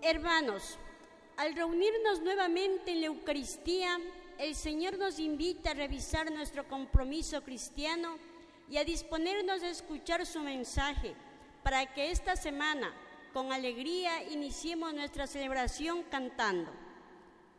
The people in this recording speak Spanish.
Hermanos, al reunirnos nuevamente en la Eucaristía, el Señor nos invita a revisar nuestro compromiso cristiano y a disponernos a escuchar su mensaje, para que esta semana, con alegría, iniciemos nuestra celebración cantando.